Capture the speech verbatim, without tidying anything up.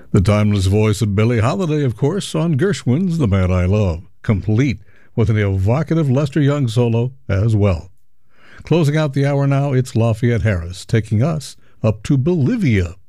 The timeless voice of Billie Holiday, of course, on Gershwin's The Man I Love, complete with an evocative Lester Young solo as well. Closing out the hour now, it's Lafayette Harris taking us up to Bolivia.